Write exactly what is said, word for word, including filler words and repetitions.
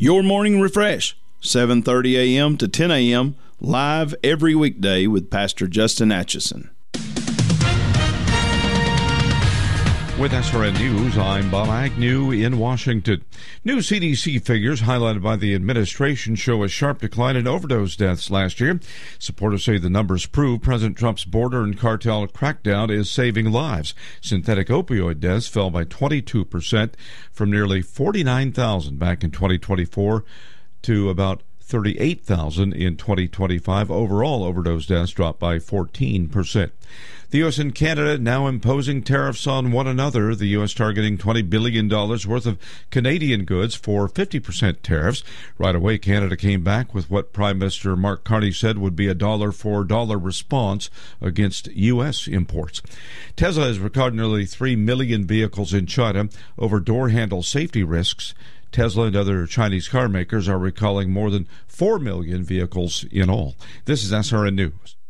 Your Morning Refresh, seven thirty a.m. to ten a.m., live every weekday with Pastor Justin Atchison. With S R N News, I'm Bob Agnew in Washington. New C D C figures highlighted by the administration show a sharp decline in overdose deaths last year. Supporters say the numbers prove President Trump's border and cartel crackdown is saving lives. Synthetic opioid deaths fell by twenty-two percent from nearly forty-nine thousand back in twenty twenty-four to about thirty-eight thousand in twenty twenty-five. Overall, overdose deaths dropped by fourteen percent. The U S and Canada now imposing tariffs on one another, the U S targeting twenty billion dollars worth of Canadian goods for fifty percent tariffs. Right away, Canada came back with what Prime Minister Mark Carney said would be a dollar-for-dollar response against U S imports. Tesla has recorded nearly three million vehicles in China over door handle safety risks. Tesla and other Chinese car makers are recalling more than four million vehicles in all. This is S R N News.